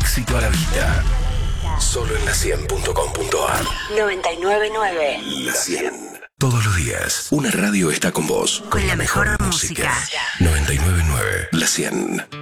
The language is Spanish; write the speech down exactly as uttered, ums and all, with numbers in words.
éxito a la vista. Solo en la cien punto com punto a r. noventa y nueve punto nueve. La cien. Todos los días, una radio está con vos. Con la mejor música. noventa y nueve punto nueve. La cien.